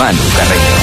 Manu Carreño.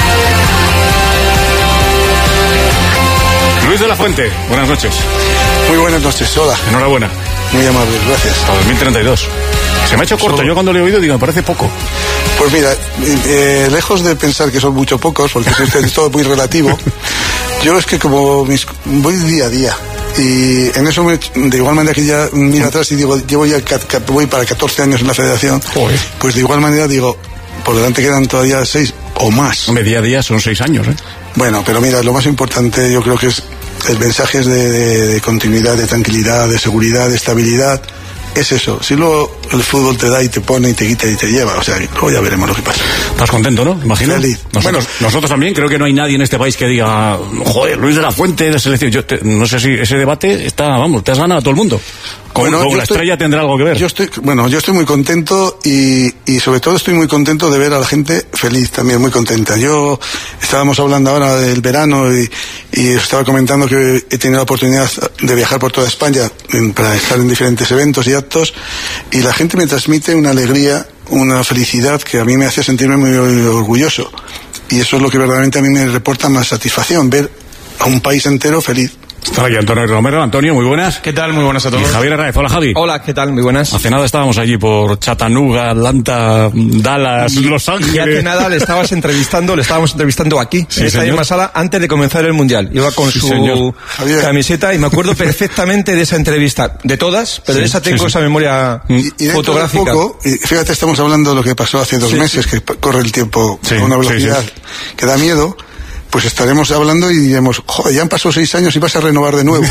Luis de la Fuente, buenas noches. Muy buenas noches, hola. Enhorabuena. Muy amable, gracias. Hasta 2032. Se me ha hecho corto, yo cuando lo he oído digo, me parece poco. Pues mira, lejos de pensar que son mucho pocos, porque es todo muy relativo, yo es que como voy día a día, y en eso de igual manera que ya miro atrás y digo, voy para 14 años en la federación, pues de igual manera digo, por delante quedan todavía 6 o más. Día a día son 6 años, ¿eh? Bueno, pero mira, lo más importante yo creo que es el mensaje de continuidad, de tranquilidad, de seguridad, de estabilidad. Es eso. Si luego el fútbol te da y te pone y te quita y te lleva, o sea, luego ya veremos lo que pasa. ¿Estás contento, no? Imagino. Feliz. Nosotros también. Creo que no hay nadie en este país que diga, joder, Luis de la Fuente de selección. No sé si ese debate está, vamos, te has ganado a todo el mundo. Con la estrella tendrá algo que ver. Yo estoy muy contento y sobre todo estoy muy contento de ver a la gente feliz también, muy contenta. Estábamos hablando ahora del verano y estaba comentando que he tenido la oportunidad de viajar por toda España para estar en diferentes eventos y actos, y la gente me transmite una alegría, una felicidad que a mí me hace sentirme muy orgulloso, y eso es lo que verdaderamente a mí me reporta más satisfacción, ver a un país entero feliz. Está aquí Antonio Romero. Antonio, muy buenas. ¿Qué tal? Muy buenas a todos. Y Javier Arraez. Hola, Javi. Hola, ¿qué tal? Muy buenas. Hace nada estábamos allí por Chattanooga, Atlanta, Dallas, Los Ángeles. Y hace nada le estábamos entrevistando aquí, en esta misma sala, antes de comenzar el Mundial. Iba con su camiseta y me acuerdo perfectamente de esa entrevista. De todas, pero de esa tengo esa memoria fotográfica. Y fíjate, estamos hablando de lo que pasó hace 2 meses, que corre el tiempo con una velocidad que da miedo. Pues estaremos hablando y diremos, joder, ya han pasado 6 años y vas a renovar de nuevo.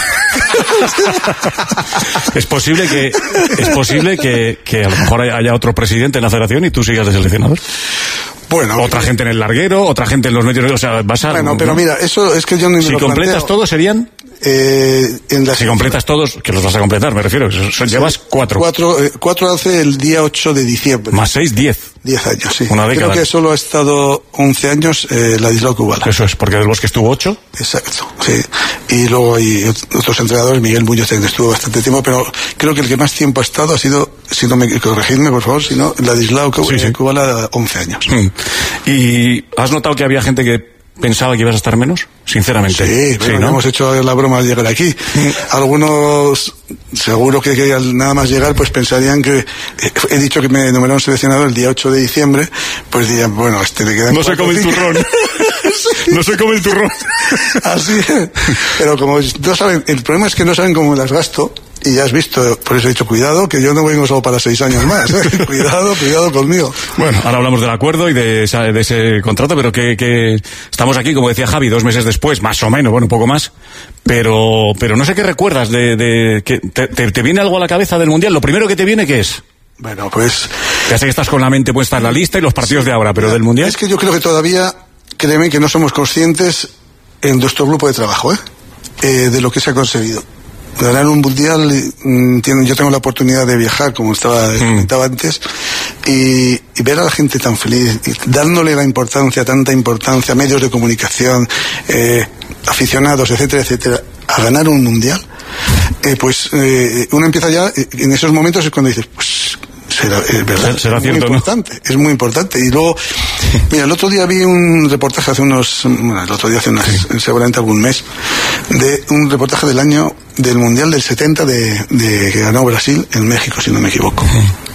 Es posible que a lo mejor haya otro presidente en la federación y tú sigas de seleccionador. Bueno, otra gente en el larguero, otra gente en los medios, o sea, vas a... Bueno, pero mira, eso es que yo no me lo planteo. Si completas todos serían... Si completas todos, que los vas a completar, me refiero, llevas 4. 4 hace el día 8 de diciembre. Más 6, 10. 10 años, sí. Una década. Creo que solo ha estado 11 años Ladislao Kubala. Eso es, porque del Bosque estuvo 8. Exacto, sí. Y luego hay otros entrenadores, Miguel Muñoz también estuvo bastante tiempo, pero creo que el que más tiempo ha estado ha sido, si no me corregidme por favor, si no, Ladislao Kubala, 11 años. ¿Y has notado que había gente que pensaba que ibas a estar menos? Sinceramente. Sí, bueno, ¿no? Hemos hecho la broma al llegar aquí. Algunos, seguro que nada más llegar, pues pensarían que he dicho que me nombraron seleccionador el día 8 de diciembre, pues dirían, bueno, le quedan... No se come el turrón. No se come el turrón. Así es. Pero como no saben, el problema es que no saben cómo las gasto. Y ya has visto, por eso he dicho, cuidado, que yo no vengo solo para 6 años más, ¿eh? Cuidado conmigo. Bueno, ahora hablamos del acuerdo y de ese contrato, pero que estamos aquí, como decía Javi, 2 meses después, más o menos, bueno, un poco más, pero no sé qué recuerdas que ¿te viene algo a la cabeza del Mundial? Lo primero que te viene, ¿qué es? Bueno, pues... Ya sé que estás con la mente puesta en la lista y los partidos de ahora, pero del Mundial... Es que yo creo que todavía, créeme que no somos conscientes en nuestro grupo de trabajo, de lo que se ha conseguido. Ganar un mundial, yo tengo la oportunidad de viajar, como comentaba antes, y ver a la gente tan feliz, dándole tanta importancia, medios de comunicación, aficionados, etcétera, etcétera, a ganar un mundial, pues uno empieza ya, en esos momentos es cuando dices, pues es verdad, será cierto, muy importante, ¿no? Es muy importante. Y luego, mira, el otro día vi un reportaje seguramente algún mes, de un reportaje del Mundial del 70 que ganó Brasil en México, si no me equivoco.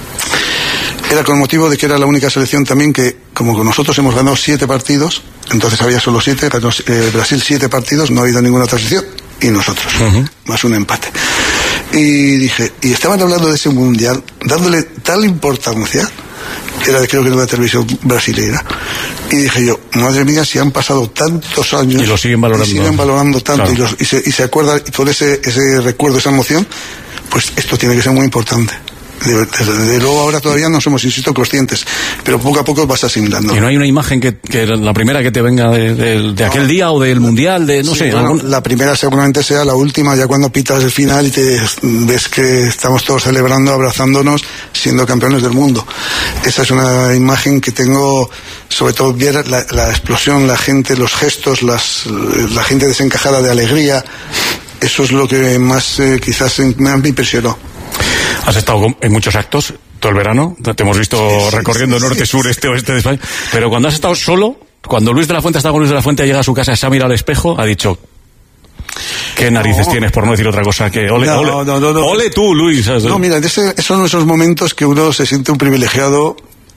Era con motivo de que era la única selección también que, como nosotros hemos ganado 7 partidos, entonces había solo 7, ganó Brasil 7 partidos, no ha habido ninguna otra selección, y nosotros, más un empate. Y dije, y estaban hablando de ese mundial, dándole tal importancia, creo que era una televisión brasileña, y dije yo, madre mía, si han pasado tantos años y lo siguen valorando, tanto, claro. y se acuerdan, y con ese recuerdo, esa emoción, pues esto tiene que ser muy importante. Desde luego ahora todavía no somos, insisto, conscientes, pero poco a poco vas asimilando. ¿Y no hay una imagen que la primera que te venga de aquel día o del Mundial, bueno, la primera seguramente sea la última, ya cuando pitas el final y te ves que estamos todos celebrando, abrazándonos, siendo campeones del mundo. Esa es una imagen que tengo, sobre todo ver la explosión, la gente, los gestos, la gente desencajada de alegría. Eso es lo que más quizás me impresionó. Has estado en muchos actos, todo el verano, te hemos visto recorriendo norte, sur, este, oeste de España, pero cuando has estado solo, cuando Luis de la Fuente ha estado con Luis de la Fuente, llega a su casa, se ha mirado al espejo, ha dicho... ¿Qué narices tienes, por no decir otra cosa? Que ole tú, Luis. ¿Sabes? No, mira, son esos momentos que uno se siente un privilegiado.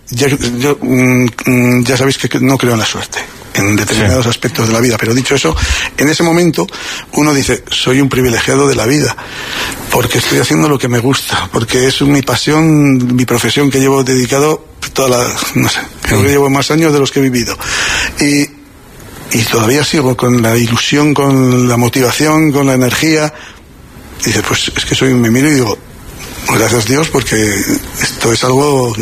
Ya sabéis que no creo en la suerte en determinados aspectos de la vida, pero dicho eso, en ese momento uno dice, soy un privilegiado de la vida, porque estoy haciendo lo que me gusta, porque es mi pasión, mi profesión que llevo dedicado no sé, creo que llevo más años de los que he vivido. Y todavía sigo con la ilusión, con la motivación, con la energía. Y dices, pues es que me miro y digo, gracias Dios, porque esto es algo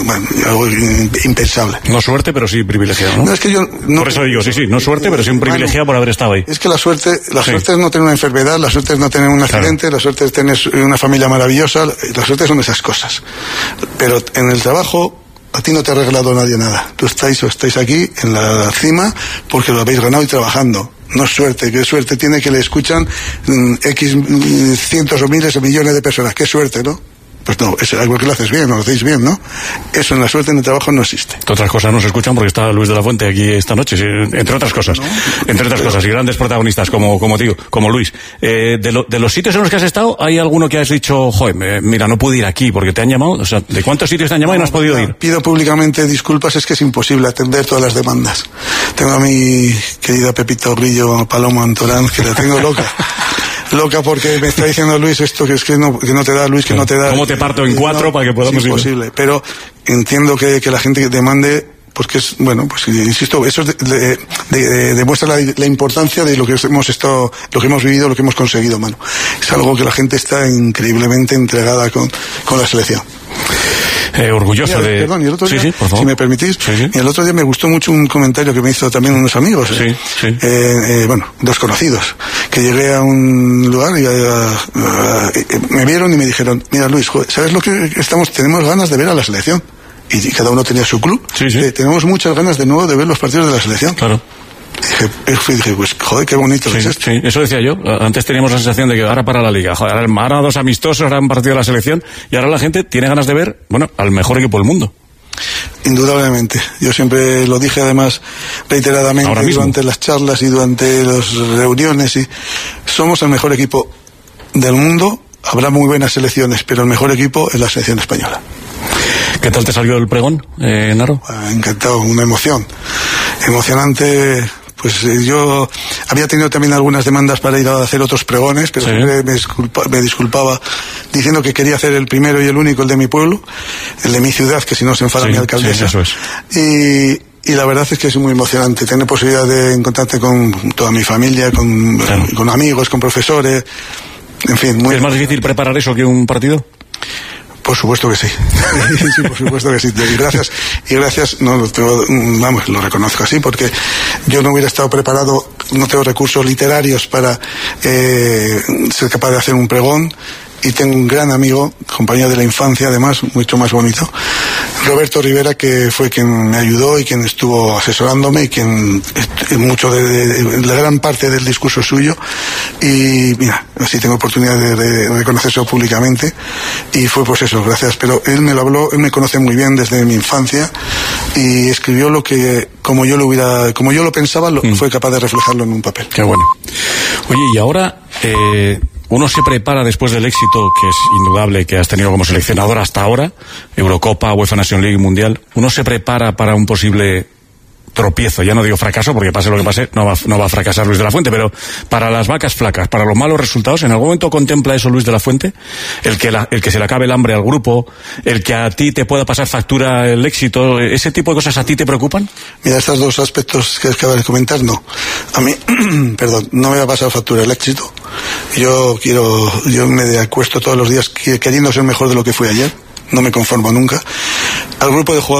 impensable. No suerte, pero sí privilegiado, ¿no? No, es que yo... por eso digo, sí, no suerte, pero sí un privilegiado por haber estado ahí. Es que la suerte es no tener una enfermedad, la suerte es no tener un accidente, la suerte es tener una familia maravillosa, la suerte son esas cosas. Pero en el trabajo... A ti no te ha regalado nadie nada. Tú estáis aquí en la cima porque lo habéis ganado y trabajando. No es suerte. ¿Qué suerte tiene que le escuchan X cientos o miles o millones de personas? ¿Qué suerte, no? Pues no, es algo que lo haces bien, lo hacéis bien, ¿no? Eso en la suerte en el trabajo no existe. Otras cosas no se escuchan porque está Luis de la Fuente aquí esta noche, entre otras cosas. Entre otras cosas, y grandes protagonistas como Luis. De los sitios en los que has estado, ¿hay alguno que has dicho, joder, mira, no pude ir aquí porque te han llamado? O sea, ¿de cuántos sitios te han llamado y no has podido ir? Pido públicamente disculpas, es que es imposible atender todas las demandas. Tengo a mi querida Pepita Orrillo, Paloma Antorán, que la tengo loca. Loca porque me está diciendo Luis esto que no te da, Luis, que no te da. ¿Cómo te parto en cuatro para que podamos ir? Es imposible, pero entiendo que la gente demande, porque es, bueno, pues insisto, eso demuestra la importancia de lo que hemos vivido, lo que hemos conseguido, mano. Es algo que la gente está increíblemente entregada con la selección. Orgulloso de... Perdón, y el otro día, por favor. si me permitís, y el otro día me gustó mucho un comentario que me hizo también unos amigos, dos conocidos, que llegué a un lugar y me vieron y me dijeron, mira Luis, ¿sabes lo que tenemos ganas de ver a la selección? Y cada uno tenía su club. Tenemos muchas ganas de nuevo de ver los partidos de la selección. Claro. Dije, pues joder, qué bonito es esto. Sí, eso decía yo. Antes teníamos la sensación de que ahora para la liga, joder, ahora 2 amistosos, ahora un partido de la selección, y ahora la gente tiene ganas de ver, al mejor equipo del mundo. Indudablemente. Yo siempre lo dije además reiteradamente durante las charlas y durante las reuniones, y somos el mejor equipo del mundo. Habrá muy buenas selecciones, pero el mejor equipo es la selección española. ¿Qué tal te salió el pregón, Naro? Encantado, una emoción. Emocionante. Pues yo había tenido también algunas demandas para ir a hacer otros pregones, pero siempre me disculpaba diciendo que quería hacer el primero y el único, el de mi pueblo, el de mi ciudad, que si no se enfada mi alcaldesa. Sí, eso es. Y la verdad es que es muy emocionante tener posibilidad de encontrarte con toda mi familia, con amigos, con profesores, en fin. ¿Es más difícil preparar eso que un partido? Por supuesto que sí. Sí, por supuesto que sí. Y gracias, lo reconozco así, porque yo no hubiera estado preparado, no tengo recursos literarios para ser capaz de hacer un pregón, y tengo un gran amigo, compañero de la infancia además, mucho más bonito, Roberto Rivera, que fue quien me ayudó y quien estuvo asesorándome y quien mucho de la gran parte del discurso suyo, y mira, así tengo oportunidad de reconocerlo públicamente, y fue pues eso, gracias, pero él me lo habló, él me conoce muy bien desde mi infancia y escribió lo que como yo lo pensaba, fue capaz de reflejarlo en un papel. Qué bueno. Oye, y ahora uno se prepara después del éxito, que es indudable, que has tenido como seleccionador hasta ahora, Eurocopa, UEFA Nation League, Mundial, uno se prepara para un posible tropiezo, ya no digo fracaso, porque pase lo que pase, no va a fracasar Luis de la Fuente, pero para las vacas flacas, para los malos resultados, ¿en algún momento contempla eso Luis de la Fuente? El que se le acabe el hambre al grupo, el que a ti te pueda pasar factura el éxito, ¿ese tipo de cosas a ti te preocupan? Mira, estos dos aspectos que acabas de comentar, no. A mí, no me va a pasar factura el éxito. Yo me acuesto todos los días queriendo ser mejor de lo que fui ayer, no me conformo nunca. Al grupo de jugadores